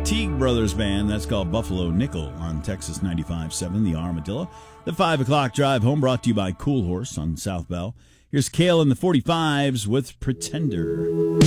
Teague Brothers Band. That's called Buffalo Nickel on Texas 95.7, The Armadillo. The 5 o'clock drive home brought to you by Cool Horse on South Bell. Here's Kale in the 45s with Pretender.